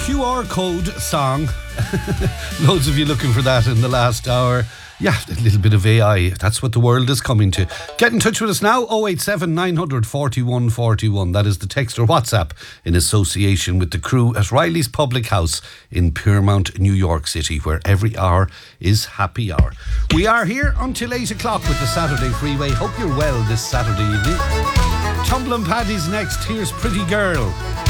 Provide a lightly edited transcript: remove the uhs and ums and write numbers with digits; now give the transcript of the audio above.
QR code song. Loads of you looking for that in the last hour. Yeah, a little bit of AI. That's what the world is coming to. Get in touch with us now, 087 900 41 41. That is the text or WhatsApp in association with the crew at Riley's Public House in Piermont, New York City, where every hour is happy hour. We are here until 8 o'clock with the Saturday Freeway. Hope you're well this Saturday evening. Tumblin' Paddy's next. Here's Pretty Girl.